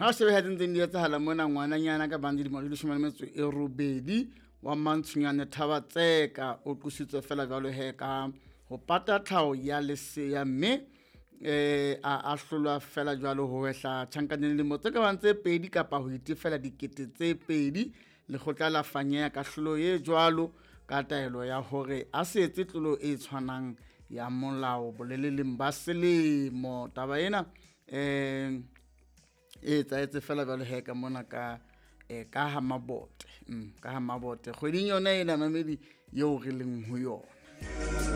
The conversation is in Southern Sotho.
ha se ha dintse di etsahala mona ngwananyana ka bang dilemo di 18 wa Mantshonyane Thabatseka o qositswe fela jwalo he ka ho pata tlhao ya lesea mme a hlolwa fela jwalo ho hwehla tjhankaneng le motse ka bang tse pedi kapa ho itefela dikete tse pedi lekgotla la fanyeha ka hlolo ye jwalo ka taelo ya hore a se etse tlolo e tshwanang ya molao boleleleng ba selemo. Taba ena e etse fela jwalo he ka mona ka ha mabote kgweding yona ena mamedi eo re leng ho yona.